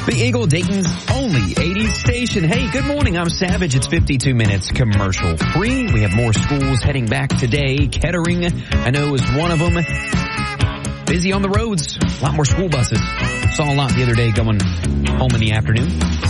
The Eagle, Dayton's only 80s station. Hey, good morning. I'm Savage. It's 52 minutes commercial free. We have more schools heading back today. Kettering, I know, is one of them. Busy on the roads. A lot more school buses. Saw a lot the other day going home in the afternoon.